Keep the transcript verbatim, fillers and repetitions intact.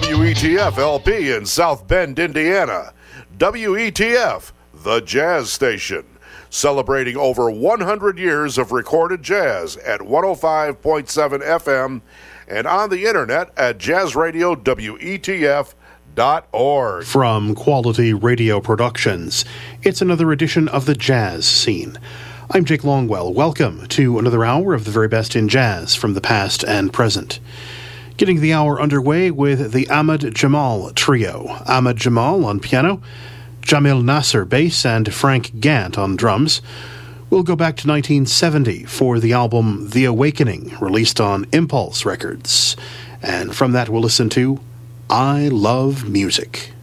W E T F L P in South Bend, Indiana. W E T F, the jazz station, celebrating over one hundred years of recorded jazz at one oh five point seven F M and on the internet at jazz radio W E T F dot org. From Quality Radio Productions, it's another edition of the Jazz Scene. I'm Jake Longwell. Welcome to another hour of the very best in jazz from the past and present. Getting the hour underway with the Ahmad Jamal Trio. Ahmad Jamal on piano, Jamil Nasser bass, and Frank Gant on drums. We'll go back to nineteen seventy for the album The Awakening, released on Impulse Records. And from that we'll listen to I Love Music.